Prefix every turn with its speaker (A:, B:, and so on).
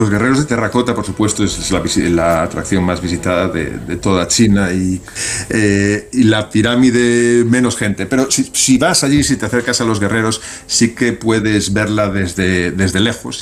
A: Los guerreros de terracota, por supuesto, es la atracción más visitada de toda China y la pirámide menos gente. Pero si vas allí, si te acercas a los guerreros, sí que puedes verla desde lejos.